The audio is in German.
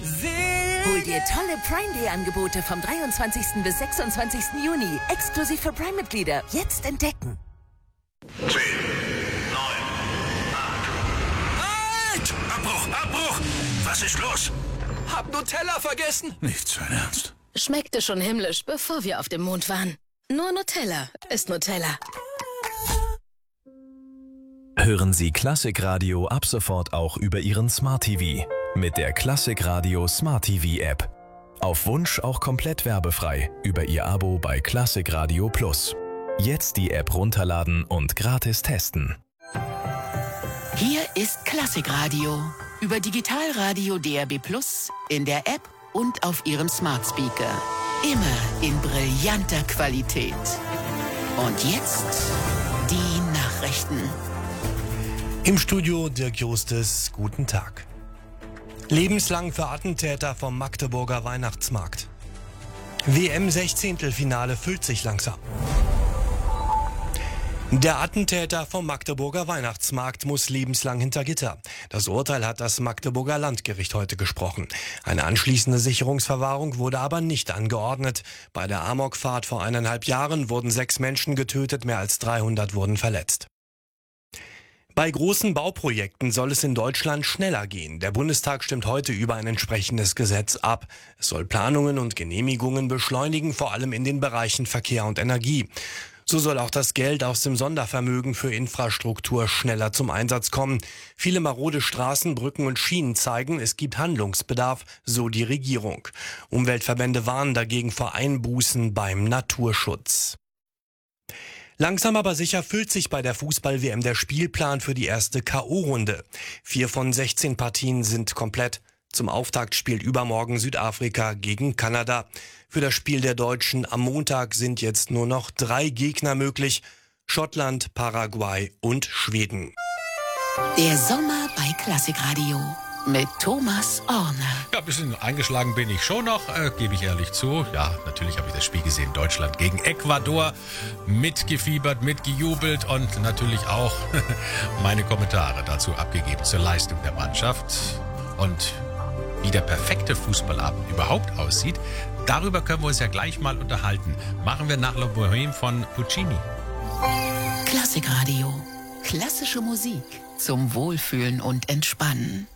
Hol dir tolle Prime Day Angebote vom 23. bis 26. Juni. Exklusiv für Prime-Mitglieder. Jetzt entdecken. 10, 9, 8. Halt! Abbruch! Was ist los? Hab Nutella vergessen. Nicht sein Ernst. Schmeckte schon himmlisch, bevor wir auf dem Mond waren. Nur Nutella ist Nutella. Hören Sie Klassikradio ab sofort auch über Ihren Smart TV. Mit der Klassikradio Smart TV App. Auf Wunsch auch komplett werbefrei über Ihr Abo bei Klassikradio Plus. Jetzt die App runterladen und gratis testen. Hier ist Klassikradio über Digitalradio DAB Plus in der App und auf Ihrem Smart Speaker. Immer in brillanter Qualität. Und jetzt die Nachrichten. Im Studio Dirk Justes, guten Tag. Lebenslang für Attentäter vom Magdeburger Weihnachtsmarkt. WM-Sechzehntelfinale füllt sich langsam. Der Attentäter vom Magdeburger Weihnachtsmarkt muss lebenslang hinter Gitter. Das Urteil hat das Magdeburger Landgericht heute gesprochen. Eine anschließende Sicherungsverwahrung wurde aber nicht angeordnet. Bei der Amokfahrt vor 1,5 Jahren wurden 6 Menschen getötet, mehr als 300 wurden verletzt. Bei großen Bauprojekten soll es in Deutschland schneller gehen. Der Bundestag stimmt heute über ein entsprechendes Gesetz ab. Es soll Planungen und Genehmigungen beschleunigen, vor allem in den Bereichen Verkehr und Energie. So soll auch das Geld aus dem Sondervermögen für Infrastruktur schneller zum Einsatz kommen. Viele marode Straßen, Brücken und Schienen zeigen, es gibt Handlungsbedarf, so die Regierung. Umweltverbände warnen dagegen vor Einbußen beim Naturschutz. Langsam aber sicher füllt sich bei der Fußball-WM der Spielplan für die erste K.O.-Runde. 4 von 16 Partien sind komplett. Zum Auftakt spielt übermorgen Südafrika gegen Kanada. Für das Spiel der Deutschen am Montag sind jetzt nur noch 3 Gegner möglich: Schottland, Paraguay und Schweden. Der Sommer bei Klassikradio mit Thomas Orner. Ja, ein bisschen eingeschlagen bin ich schon noch, gebe ich ehrlich zu. Ja, natürlich habe ich das Spiel gesehen, Deutschland gegen Ecuador. Mitgefiebert, mitgejubelt und natürlich auch meine Kommentare dazu abgegeben zur Leistung der Mannschaft. Und wie der perfekte Fußballabend überhaupt aussieht, darüber können wir uns ja gleich mal unterhalten. Machen wir nach La Bohème von Puccini. Klassikradio. Klassische Musik zum Wohlfühlen und Entspannen.